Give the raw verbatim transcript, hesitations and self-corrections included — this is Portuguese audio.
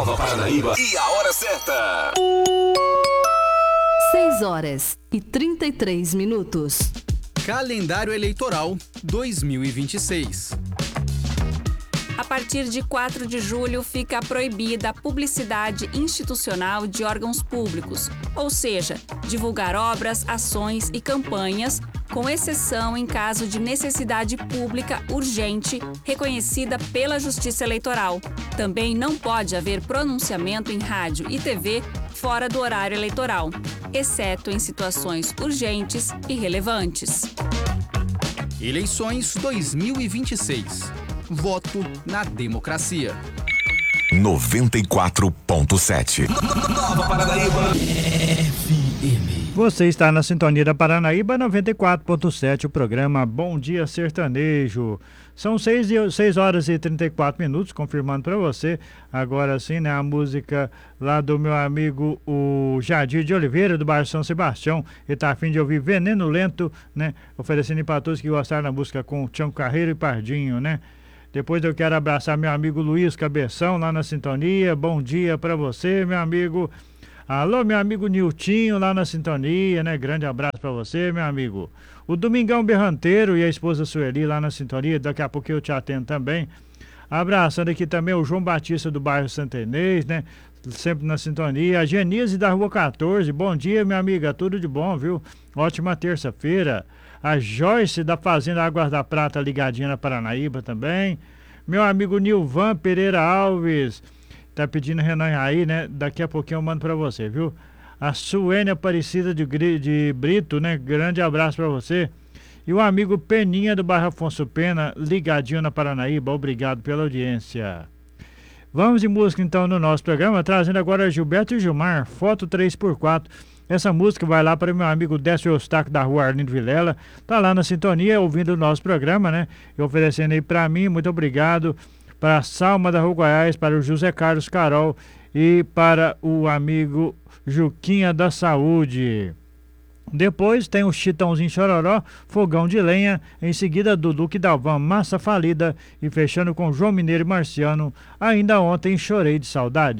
Nova Paranaíba e a hora certa. seis horas e trinta e três minutos. Calendário Eleitoral dois mil e vinte e seis. A partir de quatro de julho fica proibida a publicidade institucional de órgãos públicos, ou seja, divulgar obras, ações e campanhas, com exceção em caso de necessidade pública urgente reconhecida pela Justiça Eleitoral. Também não pode haver pronunciamento em rádio e T V fora do horário eleitoral, exceto em situações urgentes e relevantes. Eleições dois mil e vinte e seis. Voto na democracia. noventa e quatro ponto sete. Nova Paranaíba. F M. Você está na sintonia da Paranaíba noventa e quatro ponto sete, o programa Bom Dia Sertanejo. São seis horas e trinta e quatro minutos, confirmando para você. Agora sim, né, a música lá do meu amigo o Jadir de Oliveira, do bairro São Sebastião. Ele tá a fim de ouvir Veneno Lento, né? Oferecendo para todos que gostaram da música com Tião Carreiro e Pardinho, né? Depois eu quero abraçar meu amigo Luiz Cabeção lá na sintonia. Bom dia para você, meu amigo. Alô, meu amigo Niltinho lá na sintonia, né? Grande abraço para você, meu amigo. O Domingão Berranteiro e a esposa Sueli lá na sintonia. Daqui a pouco eu te atendo também. Abraçando aqui também o João Batista do bairro Santa Inês, né? Sempre na sintonia. A Genise da Rua quatorze. Bom dia, minha amiga. Tudo de bom, viu? Ótima terça-feira. A Joyce da Fazenda Águas da Prata ligadinha na Paranaíba também. Meu amigo Nilvan Pereira Alves tá pedindo Renan aí, né? Daqui a pouquinho eu mando pra você, viu? A Suênia Aparecida de, de Brito, né? Grande abraço pra você. E o amigo Peninha do bairro Afonso Pena ligadinho na Paranaíba. Obrigado pela audiência. Vamos de música então no nosso programa, trazendo agora Gilberto e Gilmar, foto três por quatro. Essa música vai lá para o meu amigo Décio Eustáquio da rua Arlindo Vilela, tá lá na sintonia ouvindo o nosso programa, né? E oferecendo aí para mim, muito obrigado, para a Salma da Rua Goiás, para o José Carlos Carol e para o amigo Juquinha da Saúde. Depois tem o Chitãozinho Chororó, Fogão de Lenha, em seguida Dudu que Dalvan, Massa Falida e fechando com João Mineiro e Marciano, Ainda Ontem Chorei de Saudade.